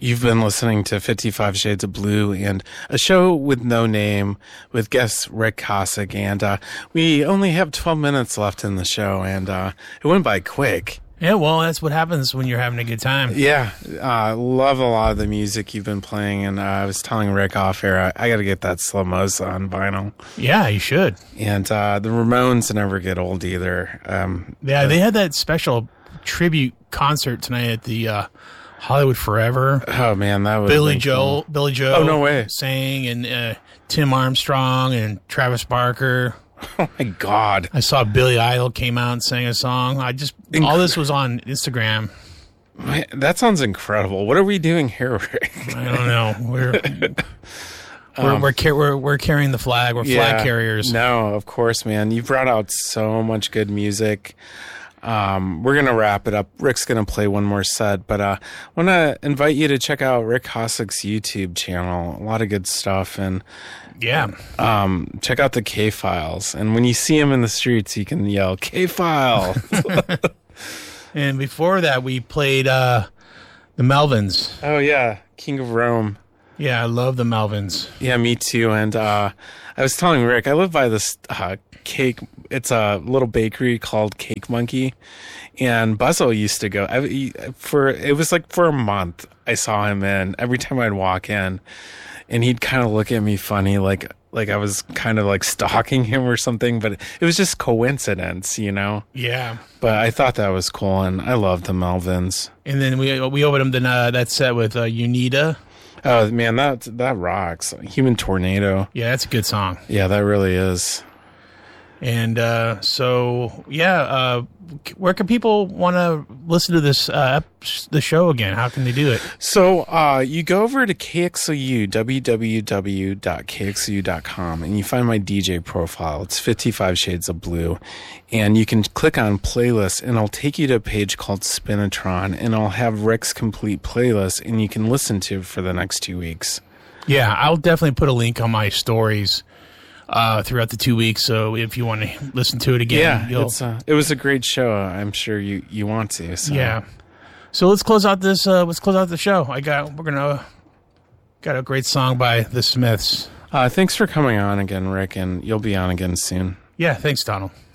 You've been listening to 55 Shades of Blue and a show with no name with guest Rick Kosick. And we only have 12 minutes left in the show, and it went by quick. Yeah, well, that's what happens when you're having a good time. Yeah, love a lot of the music you've been playing, and I was telling Rick off air, I got to get that Slomosa on vinyl. Yeah, you should. And the Ramones never get old either. Yeah, they had that special tribute concert tonight at the Hollywood Forever. Oh man, that was Billy Joe. Oh, no way. Sang, and Tim Armstrong and Travis Barker. Oh my God! I saw Billy Idol came out and sang a song. All this was on Instagram. Man, that sounds incredible. What are we doing here, Rick? I don't know. We're carrying the flag. We're flag carriers. No, of course, man. You brought out so much good music. We're going to wrap it up. Rick's going to play one more set, but I want to invite you to check out Rick Kosick's YouTube channel. A lot of good stuff. And yeah, check out the K-Files. And when you see him in the streets, you can yell, K-File. And before that, we played the Melvins. Oh, yeah. King of Rome. Yeah, I love the Melvins. Yeah, me too. And I was telling Rick, I live by this cake. It's a little bakery called Cake Monkey, and Buzzo used to go. It was like for a month. I saw him in every time I'd walk in, and he'd kind of look at me funny, like I was kind of like stalking him or something. But it was just coincidence, you know. Yeah. But I thought that was cool, and I love the Melvins. And then we opened that set with Unita. Oh man, that rocks. Human Tornado. Yeah, that's a good song. Yeah, that really is. And where can people want to listen to this the show again? How can they do it? So you go over to KXOU, www.kxou.com, and you find my DJ profile. It's 55 Shades of Blue. And you can click on playlists, and it'll take you to a page called Spinatron, and I'll have Rick's complete playlist, and you can listen to it for the next 2 weeks. Yeah, I'll definitely put a link on my stories throughout the 2 weeks, so if you want to listen to it again, it was a great show. I'm sure you want to. So. Yeah. So let's close out this. Let's close out the show. Got a great song by the Smiths. Thanks for coming on again, Rick, and you'll be on again soon. Yeah. Thanks, Donald.